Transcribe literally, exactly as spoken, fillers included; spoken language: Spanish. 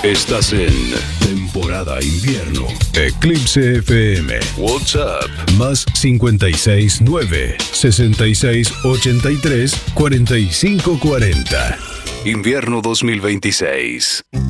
Estás en temporada invierno. Eclipse F M. WhatsApp. Más cincuenta y seis nueve, sesenta y seis ochenta y tres, cuarenta y cinco cuarenta. Invierno dos mil veintiséis.